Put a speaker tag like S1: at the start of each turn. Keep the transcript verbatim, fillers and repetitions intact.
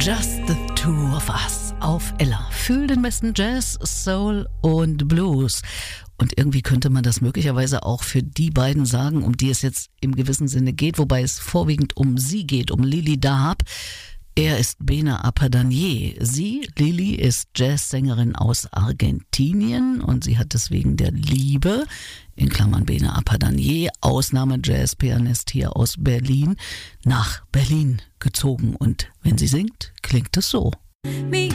S1: Just the Two of Us auf Ella. Fühl den besten Jazz, Soul und Blues. Und irgendwie könnte man das möglicherweise auch für die beiden sagen, um die es jetzt im gewissen Sinne geht, wobei es vorwiegend um sie geht, um Lili Dahab. Er ist Bena Apadanie. Sie, Lili, ist Jazzsängerin aus Argentinien und sie hat deswegen der Liebe, in Klammern Bena Apadanie, Ausnahme-Jazz-Pianist hier aus Berlin, nach Berlin gezogen. Und wenn sie singt, klingt es so.
S2: Mi